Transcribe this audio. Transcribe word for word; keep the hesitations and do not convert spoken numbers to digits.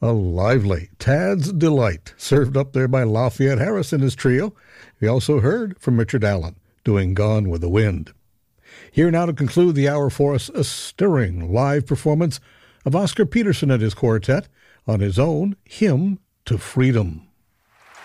A lively Tad's Delight, served up there by Lafayette Harris and his trio. We also heard from Richard Allen doing Gone with the Wind. Here now to conclude the hour for us, a stirring live performance of Oscar Peterson and his quartet on his own Hymn to Freedom.